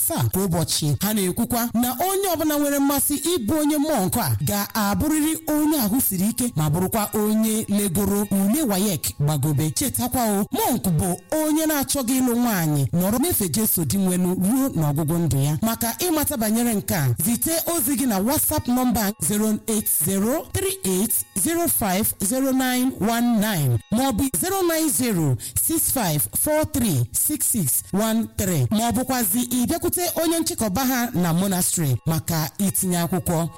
7 kwa ụbọchị. Ha na-ekwukwa na onye ọbụla nwere mmasị ịbụ onye monk a ga-abụrịrị onye ahụ siri ike ma bụrụkwa onye legoro ule WAEC gbagobe. Chetakwa o, monk bụ onye na-achọghị ịlụ nwaanyị nọrọ n'efe Jesu dị nwelu ruo n'ọgwụgwụ ndụ ya. Maka ịmata banyere nke a, zite ozi gị na WhatsApp nọmba 08038050919 maọbụ 09065436613 maọbụkwazi ịbịakwute onye nchịkọba ha na monastery maka itinye akwụkwọ.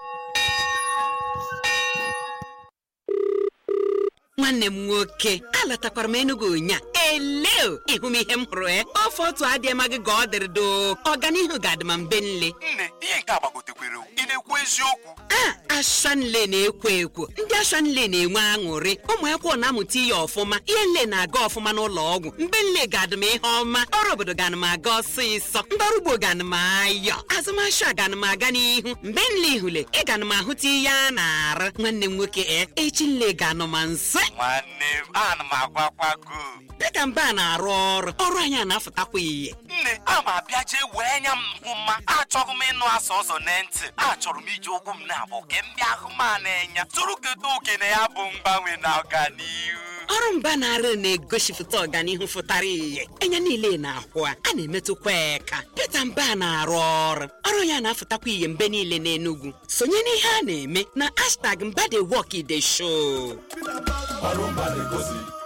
Nwanne m nwoke, alatakwara m Enugu ụnya. Eleo, ịhụ m ihe m hụrụ ofe otu adịghị ma gị ka ọ dịrị doo. Ọganihu ga-adị ma mbe nle. Nne, ihe nke agbagotekwere ị na-ekwu eziokwu? Ashanle na-ekwo ekwo. Ndị Ashanle na-enwe aṅụrị. Ụmụ akwụkwọ na-amụta ihe ọfụma. Ihe nle na-aga ọfụma n'ụlọ ọgwụ. Mbe nle ga-adị m ihe ọma. Ọrụ obodo ga-anị m aga ọsịsọ. Ndị ọrụ ugbo ga-anị m ayọ. Azụmahịa ga-anị m aga n'ihu. Mbe nle ihule, ị ga-anị m ahụta ihe a na-arụ. Nwanne m nwoke echi nle ga-anọ ma nso. Nwanne m, ana m agwakwago. Dịka mba na-arụ ọrụ anyị na-afụtakwa ihe. Nne, ama abịa jee wee nya m hụ mma. Achọghị m ịnụ asa ọzọ na ntị. Achọrọ m iji ụkwụ m na-abụ ke ndị ahụ ma na-enya tụrụ kedu oke na ya bụ mgbanwe na ọganihu. Ọrụ mba na-arụ na-egosipụta ọganihu fụtara ihe. Enya niile na-ahụ a na-emetụkwa eka. Pita Mba na-arụ ọrụ ya na-afụtakwa ihe mbe niile n'Enugu. Sonye n'ihe a na-eme na #MbaDeWalkTheShow. Ọrụ mba na-egosi